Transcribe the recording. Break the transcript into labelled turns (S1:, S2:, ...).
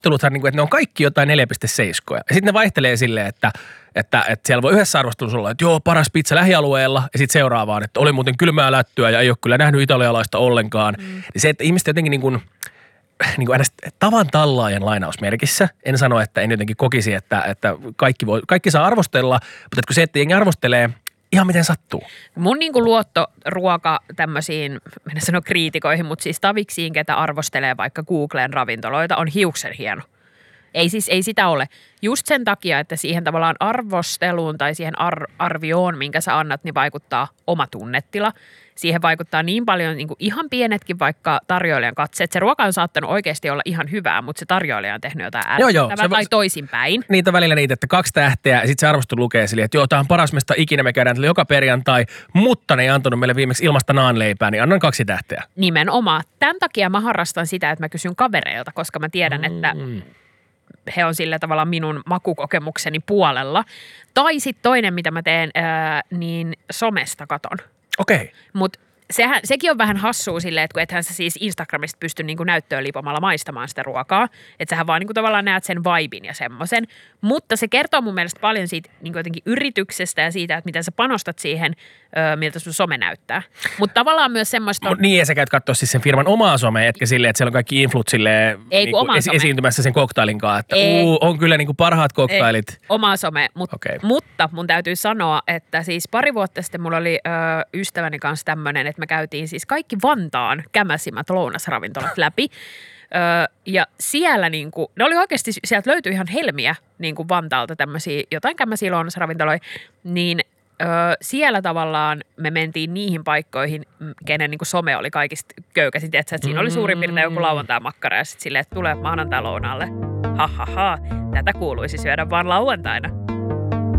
S1: arvosteluthan, niin kuin, että ne on kaikki jotain 4,7. Ja sitten ne vaihtelee silleen, että siellä voi yhdessä arvostelussa olla, että joo, paras pizza lähialueella, ja sitten seuraavaan, että oli muuten kylmää lättyä ja ei ole kyllä nähnyt italialaista ollenkaan. Niin se, että ihmiset jotenkin niin kuin aina tavan tallaajan lainausmerkissä, en sano, että en jotenkin kokisi, että kaikki saa arvostella, mutta että se, että jengi arvostelee ihan miten sattuu.
S2: Mun niinku luottoruoka tämmöisiin, en sano kriitikoihin, mutta siis taviksiin, ketä arvostelee vaikka Googlen ravintoloita, on hiuksen hieno. Ei sitä ole. Just sen takia, että siihen tavallaan arvosteluun tai siihen arvioon, minkä sä annat, niin vaikuttaa oma tunnetila. Siihen vaikuttaa niin paljon niin kuin ihan pienetkin vaikka tarjoilijan katseet. Se ruoka on saattanut oikeasti olla ihan hyvää, mutta se tarjoilija on tehnyt jotain ärsyttävää tai toisinpäin.
S1: Niitä välillä niitä, että 2 tähteä ja sitten se arvostelu lukee silleen, että joo, tämä on paras mesta ikinä, me käydään joka perjantai, mutta ne ei antanut meille viimeksi ilmasta naanleipää, niin annan 2 tähteä.
S2: Nimenomaan. Tämän takia mä harrastan sitä, että mä kysyn kavereilta, koska mä tiedän, että he on sillä tavalla minun makukokemukseni puolella. Tai sitten toinen, mitä mä teen, niin somesta katon.
S1: Okei.
S2: Mutta sekin on vähän hassua silleen, että kun ethän sä siis Instagramista pysty niinku näyttöön liipomalla maistamaan sitä ruokaa. Että sähän vaan niinku tavallaan näet sen vibin ja semmoisen. Mutta se kertoo mun mielestä paljon siitä niinku jotenkin yrityksestä ja siitä, että miten sä panostat siihen, miltä sun some näyttää. Mutta tavallaan myös semmoista
S1: Niin, ja sä käyt katsoa siis sen firman omaa somea, etkä silleen, että siellä on kaikki influt silleen niinku esiintymässä sen koktailin kanssa. Että on kyllä niinku parhaat koktailit.
S2: Omaa some, mutta mun täytyy sanoa, että siis 2 vuotta sitten mulla oli ystäväni kanssa tämmöinen, että me käytiin siis kaikki Vantaan kämäsimmät lounasravintolat läpi. Ja siellä niinku, ne oli oikeasti, sieltä löytyi ihan helmiä niinku Vantaalta tämmöisiä jotain kämäsiä lounasravintoloja, niin siellä tavallaan me mentiin niihin paikkoihin, kenen niinku some oli kaikista köykäisin. Tiedätkö, että siinä oli suurin piirtein joku lauantai-makkara ja sitten silleen, että tulee maanantai lounaalle. Tätä kuuluisi syödä vaan lauantaina.